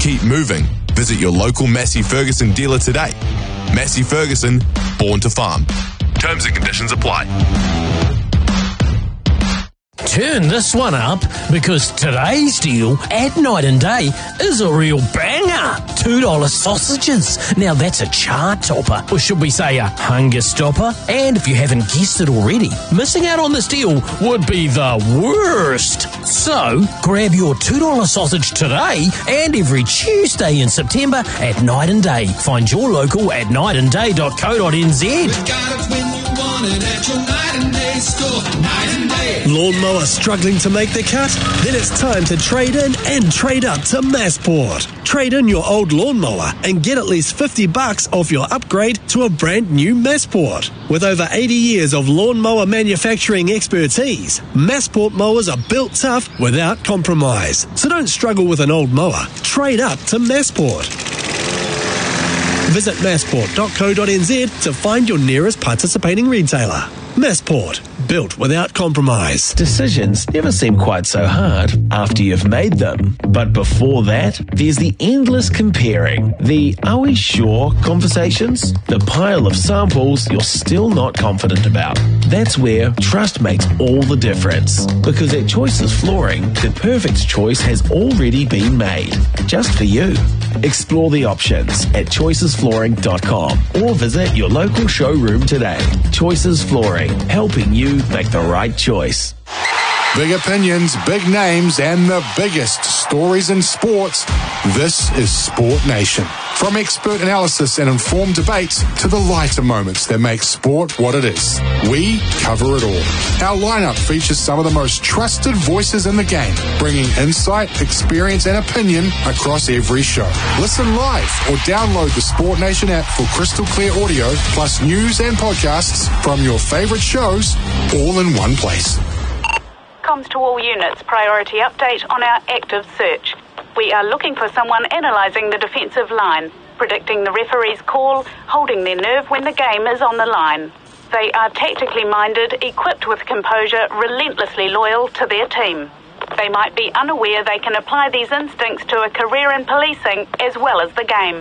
keep moving. Visit your local Massey Ferguson dealer today. Massey Ferguson, born to farm. Terms and conditions apply. Turn this one up, because today's deal at Night and Day is a real banger. $2 sausages. Now that's a chart topper, or should we say a hunger stopper? And if you haven't guessed it already, missing out on this deal would be the worst. So grab your $2 sausage today and every Tuesday in September at Night and Day. Find your local at nightandday.co.nz. You got it when you want it at your Night and Day store. Night and Day. Lawnmower struggling to make the cut? Then it's time to trade in and trade up to Massport. Trade in your old lawnmower and get at least $50 off your upgrade to a brand new Massport. With over 80 years of lawnmower manufacturing expertise, Massport mowers are built tough without compromise. So don't struggle with an old mower. Trade up to Massport. Visit massport.co.nz to find your nearest participating retailer. Massport, built without compromise. Decisions never seem quite so hard after you've made them. But before that, there's the endless comparing. The "are we sure" conversations. The pile of samples you're still not confident about. That's where trust makes all the difference. Because at Choices Flooring, the perfect choice has already been made. Just for you. Explore the options at choicesflooring.com or visit your local showroom today. Choices Flooring, helping you make the right choice. Big opinions, big names, and the biggest stories in sports. This is Sport Nation. From expert analysis and informed debates to the lighter moments that make sport what it is, we cover it all. Our lineup features some of the most trusted voices in the game, bringing insight, experience, and opinion across every show. Listen live or download the Sport Nation app for crystal clear audio, plus news and podcasts from your favorite shows, all in one place. Comms to all units, priority update on our active search. We are looking for someone analysing the defensive line, predicting the referee's call, holding their nerve when the game is on the line. They are tactically minded, equipped with composure, relentlessly loyal to their team. They might be unaware they can apply these instincts to a career in policing as well as the game.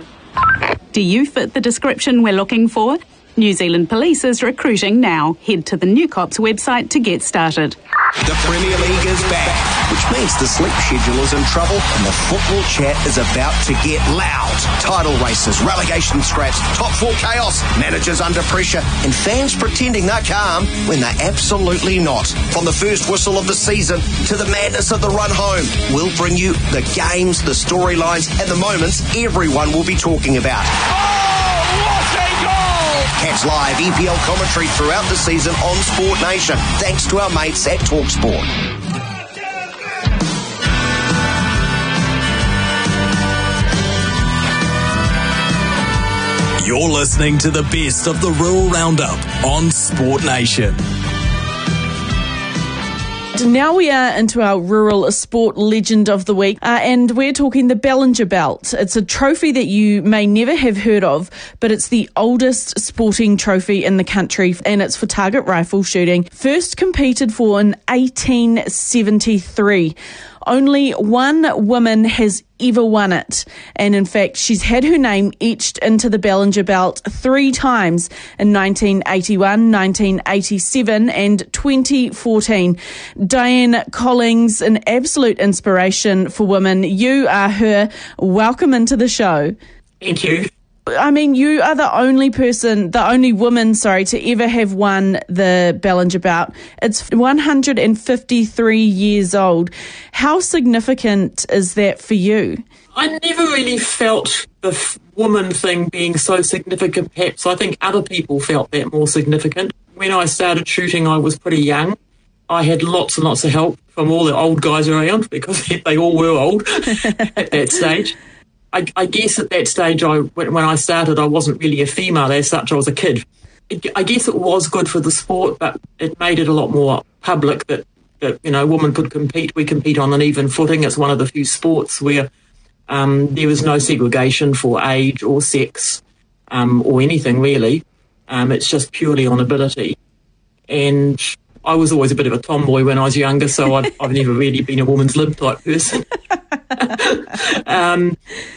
Do you fit the description we're looking for? New Zealand Police is recruiting now. Head to the New Cops website to get started. The Premier League is back, which means the sleep schedule is in trouble and the football chat is about to get loud. Title races, relegation scraps, top four chaos, managers under pressure, and fans pretending they're calm when they're absolutely not. From the first whistle of the season to the madness of the run home, we'll bring you the games, the storylines, and the moments everyone will be talking about. Catch live EPL commentary throughout the season on Sport Nation, thanks to our mates at TalkSport. You're listening to the best of the Rural Roundup on Sport Nation. Now we are into our rural sport legend of the week, and we're talking the Bellinger Belt. It's a trophy that you may never have heard of, but it's the oldest sporting trophy in the country, and it's for target rifle shooting. First competed for in 1873. Only one woman has ever won it. And in fact, she's had her name etched into the Bellinger Belt 3 times in 1981, 1987 and 2014. Diane Collings, an absolute inspiration for women. You are her. Welcome into the show. Thank you. I mean, you are the only woman, to ever have won the Bellinger Belt. It's 153 years old. How significant is that for you? I never really felt the woman thing being so significant. Perhaps I think other people felt that more significant. When I started shooting, I was pretty young. I had lots and lots of help from all the old guys around because they all were old at that stage. I guess at that stage, when I started, I wasn't really a female as such. I was a kid. I guess it was good for the sport, but it made it a lot more public that women could compete. We compete on an even footing. It's one of the few sports where there was no segregation for age or sex or anything really. It's just purely on ability. And I was always a bit of a tomboy when I was younger, so I've never really been a woman's lib type person.